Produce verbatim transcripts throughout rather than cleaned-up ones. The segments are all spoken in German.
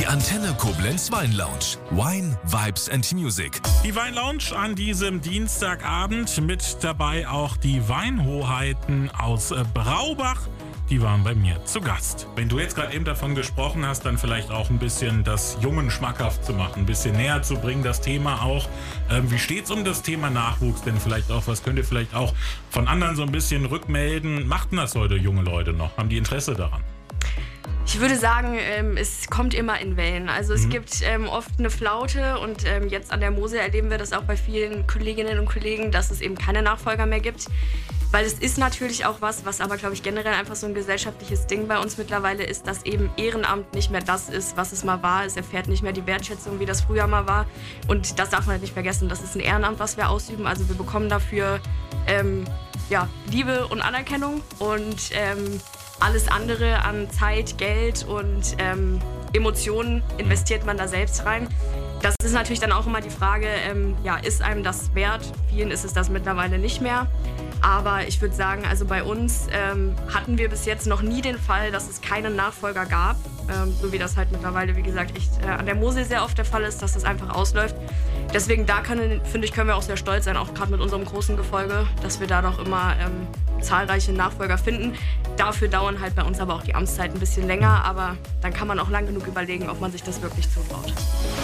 Antenne Koblenz Wein Lounge. Wine, Vibes and Music. Die Wein Lounge an diesem Dienstagabend, mit dabei auch die Weinhoheiten aus äh, Braubach. Die waren bei mir zu Gast. Wenn du jetzt gerade eben davon gesprochen hast, dann vielleicht auch ein bisschen das Jungen schmackhaft zu machen, ein bisschen näher zu bringen, das Thema auch. Ähm, wie steht's um das Thema Nachwuchs denn vielleicht auch? Was könnt ihr vielleicht auch von anderen so ein bisschen rückmelden? Machten das heute junge Leute noch? Haben die Interesse daran? Ich würde sagen, ähm, es kommt immer in Wellen. Also es Mhm. gibt ähm, oft eine Flaute und ähm, jetzt an der Mosel erleben wir das auch bei vielen Kolleginnen und Kollegen, dass es eben keine Nachfolger mehr gibt. Weil es ist natürlich auch was, was aber, glaube ich, generell einfach so ein gesellschaftliches Ding bei uns mittlerweile ist, dass eben Ehrenamt nicht mehr das ist, was es mal war. Es erfährt nicht mehr die Wertschätzung, wie das früher mal war. Und das darf man halt nicht vergessen. Das ist ein Ehrenamt, was wir ausüben. Also wir bekommen dafür ähm, ja, Liebe und Anerkennung und ähm, alles andere an Zeit, Geld und ähm, Emotionen investiert man da selbst rein. Das ist natürlich dann auch immer die Frage, ähm, ja, ist einem das wert? Vielen ist es das mittlerweile nicht mehr. Aber ich würde sagen, also bei uns ähm, hatten wir bis jetzt noch nie den Fall, dass es keinen Nachfolger gab. Ähm, so wie das halt mittlerweile, wie gesagt, echt äh, an der Mosel sehr oft der Fall ist, dass das einfach ausläuft. Deswegen da können, finde ich, können wir auch sehr stolz sein, auch gerade mit unserem großen Gefolge, dass wir da doch immer ähm, zahlreiche Nachfolger finden. Dafür dauern halt bei uns aber auch die Amtszeiten ein bisschen länger, aber dann kann man auch lang genug überlegen, ob man sich das wirklich zutraut.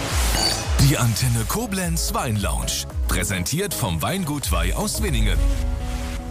Die Antenne Koblenz Wein Lounge. Präsentiert vom Weingut Weih aus Winningen.